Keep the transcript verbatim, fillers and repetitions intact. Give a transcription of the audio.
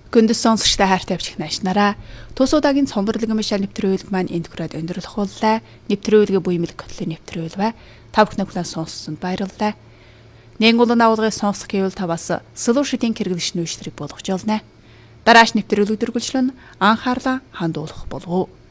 Гүндэс сонсогчтой хайртай авчих наашнараа тус удаагийн цомборлог мишал нэвтрүүлэг маань энд хүрээд өндөрлөх боллаа. Нэвтрүүлгээ буймэл көтлөө нэвтрүүлвэ. Та бүхэн хүлээн сонссонд баярлалаа. Нэн улаан авалгыг сонсох гэвэл таваас солиушитийн хэрэглэш нүүштрийг болгож олно. Дарааш нэвтрүүлэг дөрвөлжлөн анхаарлаа хандуулах болов уу.